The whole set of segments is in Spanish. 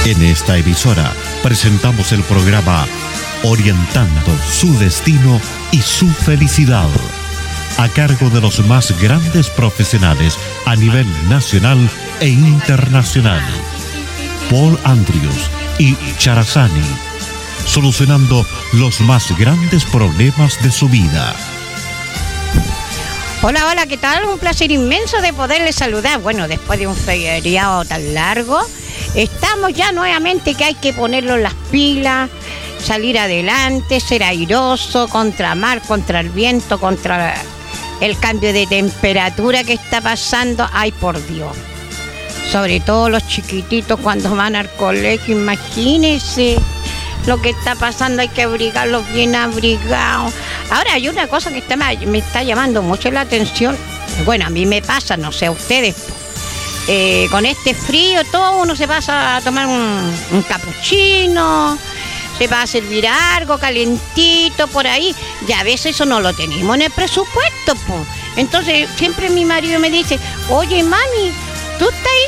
En esta emisora presentamos el programa Orientando su destino y su felicidad, a cargo de los más grandes profesionales a nivel nacional e internacional, Paul Andrius y Charazani, solucionando los más grandes problemas de su vida. Hola, hola, ¿qué tal? Un placer inmenso de poderles saludar. Bueno, después de un feriado tan largo, estamos ya nuevamente que hay que ponernos las pilas, salir adelante, ser airoso, contra mar, contra el viento, contra el cambio de temperatura que está pasando. Ay, por Dios. Sobre todo los chiquititos cuando van al colegio, imagínense lo que está pasando, hay que abrigarlos bien abrigados. Ahora hay una cosa que me está llamando mucho la atención. Bueno, a mí me pasa, no sé a ustedes. Con este frío todo uno se pasa a tomar un capuchino, se va a servir algo calentito por ahí. Y a veces eso no lo tenemos en el presupuesto, pues. Entonces siempre mi marido me dice, oye mami, tú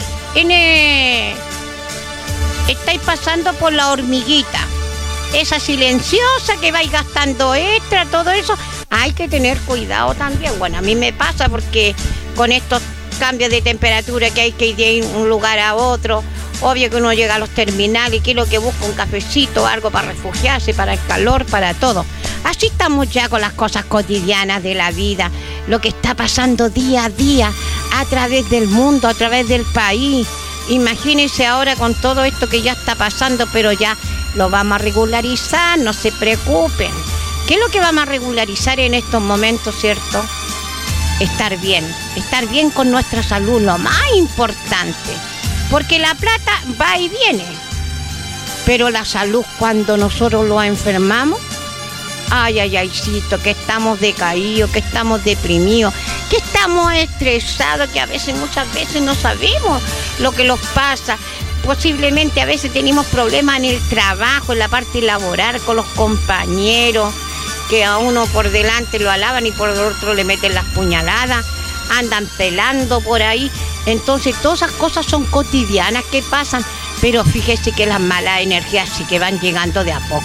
estáis pasando por la hormiguita, esa silenciosa que vais gastando extra, todo eso, hay que tener cuidado también. Bueno, a mí me pasa porque con estos cambios de temperatura que hay que ir de un lugar a otro, obvio que uno llega a los terminales y que es lo que busca, un cafecito, algo para refugiarse, para el calor, para todo. Así estamos ya con las cosas cotidianas de la vida, lo que está pasando día a día a través del mundo, a través del país. Imagínense ahora con todo esto que ya está pasando, pero ya lo vamos a regularizar, no se preocupen. ¿Qué es lo que vamos a regularizar en estos momentos, cierto? Estar bien con nuestra salud, lo más importante. Porque la plata va y viene, pero la salud cuando nosotros lo enfermamos, aycito, que estamos decaídos, que estamos deprimidos, que estamos estresados, que muchas veces no sabemos lo que nos pasa. Posiblemente a veces tenemos problemas en el trabajo, en la parte laboral, con los compañeros, que a uno por delante lo alaban y por el otro le meten las puñaladas, andan pelando por ahí. Entonces todas esas cosas son cotidianas que pasan, pero fíjese que las malas energías sí que van llegando de a poco,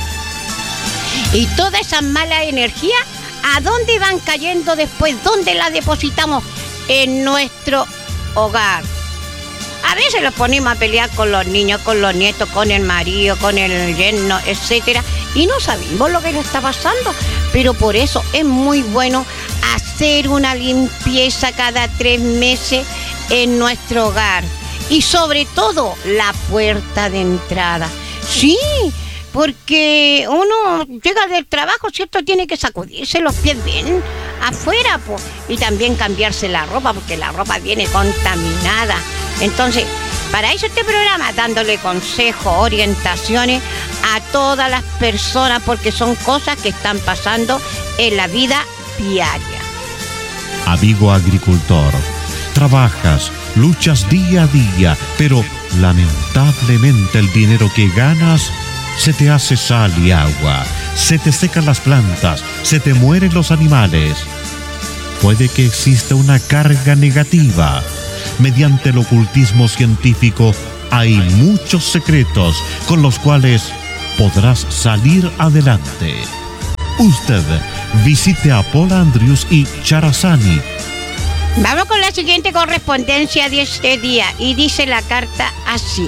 Y todas esas malas energías, ¿a dónde van cayendo después? ¿Dónde las depositamos? En nuestro hogar. A veces los ponemos a pelear con los niños, con los nietos, con el marido, con el yerno, etcétera, y no sabemos lo que les está pasando. Pero por eso es muy bueno hacer una limpieza cada 3 meses en nuestro hogar. Y sobre todo, la puerta de entrada. Sí, porque uno llega del trabajo, ¿cierto? Tiene que sacudirse los pies bien afuera, pues, y también cambiarse la ropa, porque la ropa viene contaminada. Entonces, para eso este programa, dándole consejos, orientaciones a todas las personas, porque son cosas que están pasando en la vida diaria. Amigo agricultor, trabajas, luchas día a día, pero lamentablemente el dinero que ganas se te hace sal y agua, se te secan las plantas, se te mueren los animales. Puede que exista una carga negativa. Mediante el ocultismo científico hay muchos secretos con los cuales podrás salir adelante. Usted visite a Paul Andrius y Charazani. Vamos con la siguiente correspondencia de este día y dice la carta así.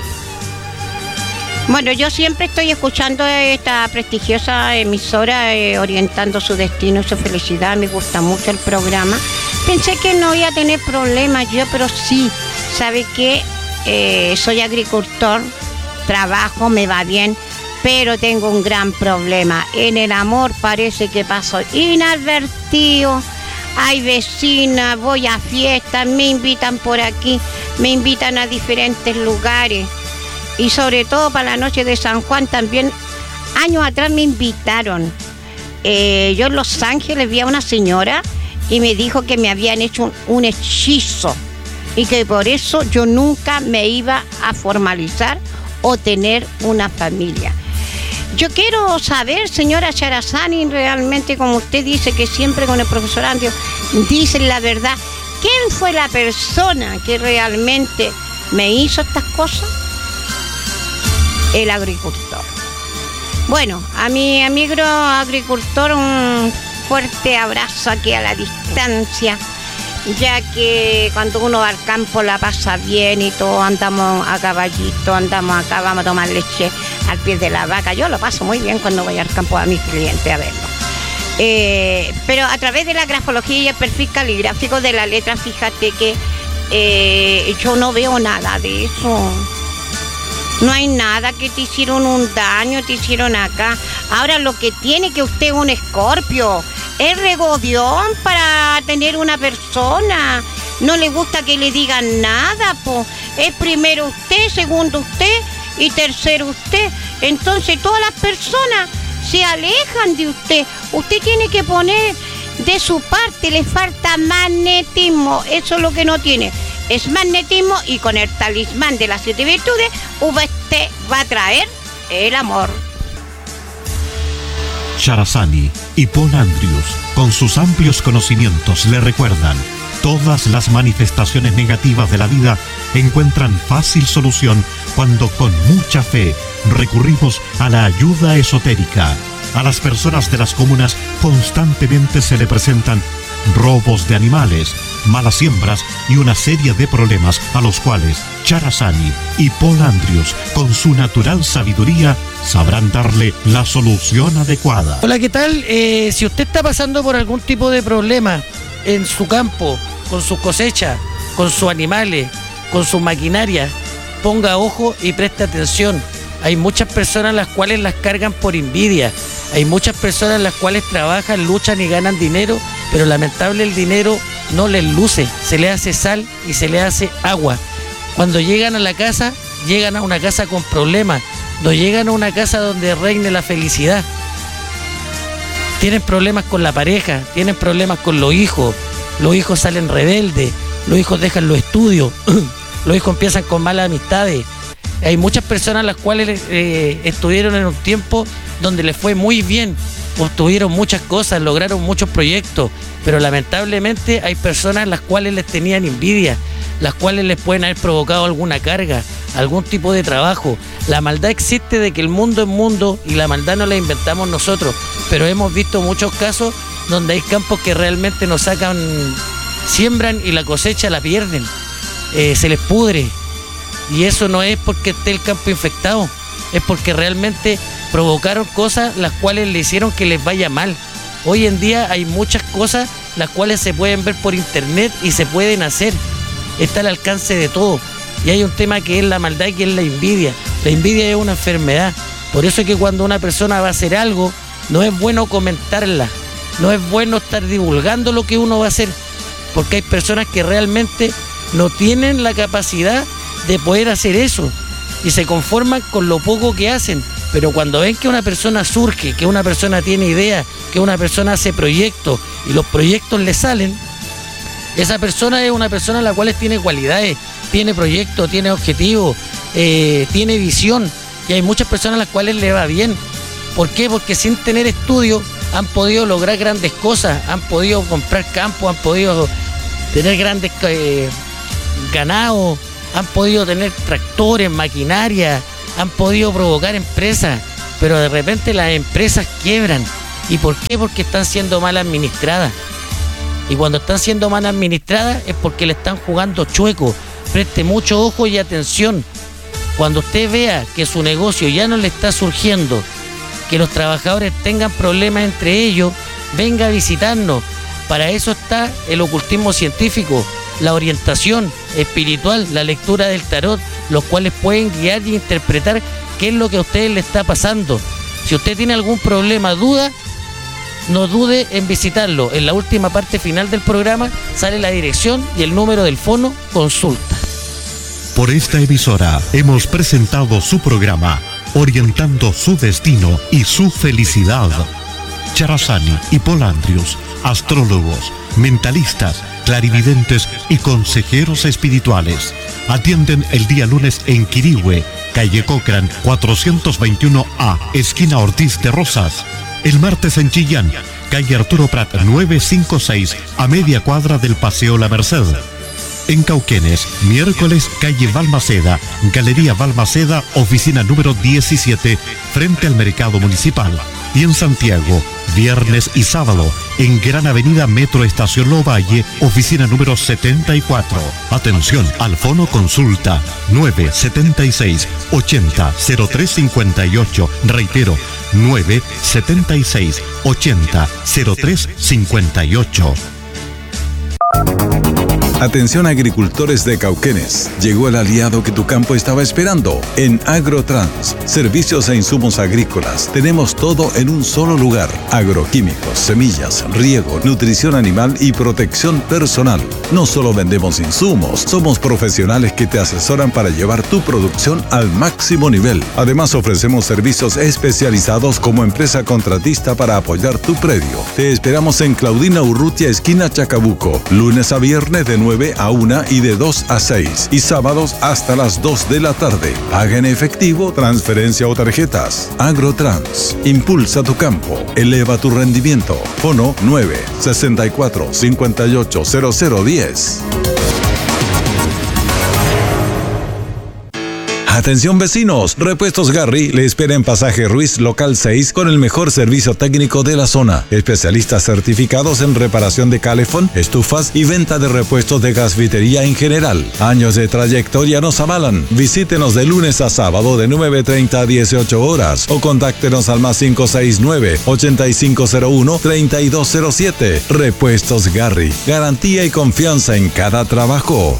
Bueno, yo siempre estoy escuchando esta prestigiosa emisora orientando su destino y su felicidad. Me gusta mucho el programa. Pensé que no iba a tener problemas yo, pero sí. ¿Sabe qué? Soy agricultor, trabajo, me va bien, pero tengo un gran problema. En el amor parece que paso inadvertido. Hay vecinas, voy a fiestas, me invitan por aquí, me invitan a diferentes lugares. Y sobre todo para la noche de San Juan también, años atrás me invitaron. Yo en Los Ángeles vi a una señora y me dijo que me habían hecho un hechizo y que por eso yo nunca me iba a formalizar o tener una familia. Yo quiero saber, señora Charazani, realmente como usted dice que siempre con el profesor Andrius dicen la verdad, ¿quién fue la persona que realmente me hizo estas cosas? el agricultor. Bueno, a mi amigo agricultor, un fuerte abrazo aquí a la distancia, ya que cuando uno va al campo la pasa bien y todo, andamos a caballito, andamos acá, vamos a tomar leche al pie de la vaca. Yo lo paso muy bien cuando voy al campo a mis clientes a verlo. Pero a través de la grafología y el perfil caligráfico de la letra, fíjate que yo no veo nada de eso. No hay nada que te hicieron un daño, te hicieron acá. Ahora lo que tiene que usted es un Escorpio. Es regodeón para tener una persona. No le gusta que le digan nada, po. Es primero usted, segundo usted y tercero usted. Entonces todas las personas se alejan de usted. Usted tiene que poner de su parte, le falta magnetismo. Eso es lo que no tiene. Es magnetismo, y con el talismán de las 7 virtudes usted va a traer el amor. Charazani y Paul Andrews, con sus amplios conocimientos, le recuerdan: todas las manifestaciones negativas de la vida encuentran fácil solución cuando con mucha fe recurrimos a la ayuda esotérica. A las personas de las comunas constantemente se le presentan robos de animales, malas siembras y una serie de problemas a los cuales Charazani y Paul Andrews, con su natural sabiduría, sabrán darle la solución adecuada. Hola, ¿qué tal? Si usted está pasando por algún tipo de problema en su campo, con sus cosechas, con sus animales, con sus maquinarias, ponga ojo y preste atención. Hay muchas personas las cuales las cargan por envidia. Hay muchas personas las cuales trabajan, luchan y ganan dinero, pero lamentable el dinero no les luce, se le hace sal y se le hace agua. Cuando llegan a la casa, llegan a una casa con problemas, no llegan a una casa donde reine la felicidad. Tienen problemas con la pareja, tienen problemas con los hijos salen rebeldes, los hijos dejan los estudios, los hijos empiezan con malas amistades. Hay muchas personas las cuales estuvieron en un tiempo donde les fue muy bien, obtuvieron muchas cosas, lograron muchos proyectos, pero lamentablemente hay personas las cuales les tenían envidia, las cuales les pueden haber provocado alguna carga, algún tipo de trabajo. La maldad existe, de que el mundo es mundo y la maldad no la inventamos nosotros, pero hemos visto muchos casos donde hay campos que realmente nos sacan, siembran y la cosecha la pierden, se les pudre. Y eso no es porque esté el campo infectado, es porque realmente provocaron cosas las cuales le hicieron que les vaya mal. Hoy en día hay muchas cosas las cuales se pueden ver por internet y se pueden hacer. Está al alcance de todo. Y hay un tema que es la maldad y que es la envidia. La envidia es una enfermedad. Por eso es que cuando una persona va a hacer algo, no es bueno comentarla. No es bueno estar divulgando lo que uno va a hacer. Porque hay personas que realmente no tienen la capacidad de poder hacer eso y se conforman con lo poco que hacen, pero cuando ven que una persona surge, que una persona tiene ideas, que una persona hace proyectos y los proyectos le salen, esa persona es una persona a la cual tiene cualidades, tiene proyectos, tiene objetivos, tiene visión, y hay muchas personas a las cuales le va bien. ¿Por qué? Porque sin tener estudio han podido lograr grandes cosas, han podido comprar campos, han podido tener grandes ganados, han podido tener tractores, maquinaria, han podido provocar empresas, pero de repente las empresas quiebran. ¿Y por qué? Porque están siendo mal administradas. Y cuando están siendo mal administradas es porque le están jugando chueco. Preste mucho ojo y atención. Cuando usted vea que su negocio ya no le está surgiendo, que los trabajadores tengan problemas entre ellos, venga a visitarnos. Para eso está el ocultismo científico, la orientación espiritual, la lectura del tarot, los cuales pueden guiar y interpretar qué es lo que a ustedes le está pasando. Si usted tiene algún problema, duda, no dude en visitarlo. En la última parte final del programa sale la dirección y el número del fono consulta. Por esta emisora hemos presentado su programa, orientando su destino y su felicidad. Charazani y Paul Andrews, astrólogos, mentalistas, clarividentes y consejeros espirituales. Atienden el día lunes en Quirihue, calle Cochrane 421A, esquina Ortiz de Rosas. El martes en Chillán, calle Arturo Prat 956, a media cuadra del Paseo La Merced. En Cauquenes, miércoles, calle Balmaceda, Galería Balmaceda, oficina número 17, frente al Mercado Municipal. Y en Santiago, viernes y sábado, en Gran Avenida Metro Estación Lovalle, oficina número 74. Atención, al fono consulta 976 80 0358. Reitero, 976 80 0358. Atención agricultores de Cauquenes, llegó el aliado que tu campo estaba esperando. En Agrotrans, servicios e insumos agrícolas, tenemos todo en un solo lugar. Agroquímicos, semillas, riego, nutrición animal y protección personal. No solo vendemos insumos, somos profesionales que te asesoran para llevar tu producción al máximo nivel. Además ofrecemos servicios especializados como empresa contratista para apoyar tu predio. Te esperamos en Claudina Urrutia, esquina Chacabuco, lunes a viernes de 9 a 1 y de 2 a 6 y sábados hasta las 2 de la tarde. Paga en efectivo, transferencia o tarjetas. Agrotrans, impulsa tu campo, eleva tu rendimiento. Fono 9 64 58 0010. Atención vecinos, Repuestos Garry le espera en Pasaje Ruiz Local 6 con el mejor servicio técnico de la zona. Especialistas certificados en reparación de calefón, estufas y venta de repuestos de gasfitería en general. Años de trayectoria nos avalan. Visítenos de lunes a sábado de 9:30 a 18 horas o contáctenos al +569 8501 3207. Repuestos Garry, garantía y confianza en cada trabajo.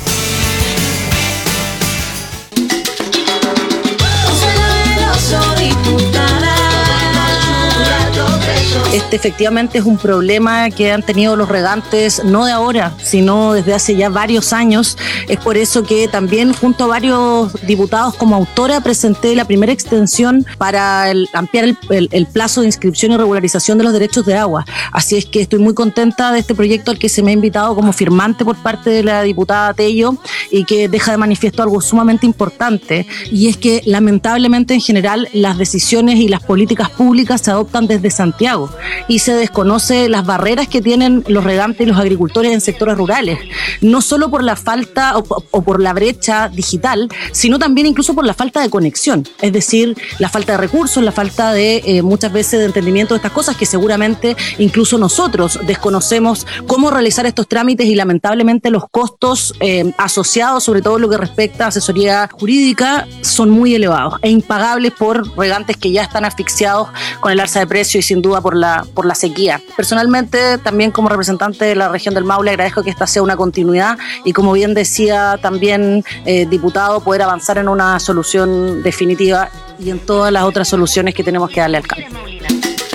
Este efectivamente es un problema que han tenido los regantes no de ahora, sino desde hace ya varios años. Es por eso que también junto a varios diputados como autora presenté la primera extensión para ampliar el plazo de inscripción y regularización de los derechos de agua. Así es que estoy muy contenta de este proyecto al que se me ha invitado como firmante por parte de la diputada Tello y que deja de manifiesto algo sumamente importante, y es que lamentablemente en general las decisiones y las políticas públicas se adoptan desde Santiago y se desconoce las barreras que tienen los regantes y los agricultores en sectores rurales, no solo por la falta o por la brecha digital, sino también incluso por la falta de conexión, es decir, la falta de recursos, la falta de muchas veces de entendimiento de estas cosas que seguramente incluso nosotros desconocemos cómo realizar estos trámites, y lamentablemente los costos asociados, sobre todo lo que respecta a asesoría jurídica, son muy elevados e impagables por regantes que ya están asfixiados con el alza de precio y sin duda por la sequía. Personalmente, también como representante de la región del Maule, agradezco que esta sea una continuidad y, como bien decía también diputado, poder avanzar en una solución definitiva y en todas las otras soluciones que tenemos que darle al campo.